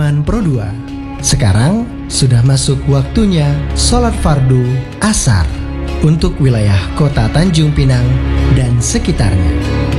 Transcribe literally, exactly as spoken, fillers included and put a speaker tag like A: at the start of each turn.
A: Unpad Pro dua. Sekarang sudah masuk waktunya sholat fardu asar untuk wilayah kota Tanjung Pinang dan sekitarnya.